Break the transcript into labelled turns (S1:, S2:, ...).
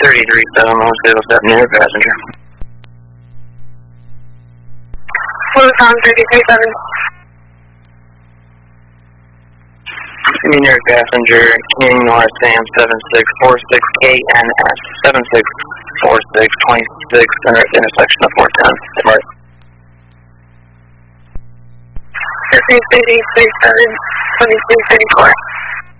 S1: 33-7, most of that near passenger.
S2: Full-time 33-7.
S1: Near passenger, King North Sam 7646 KNS 7646 26 intersection of 410. Mark.
S2: 33-37, 23-34.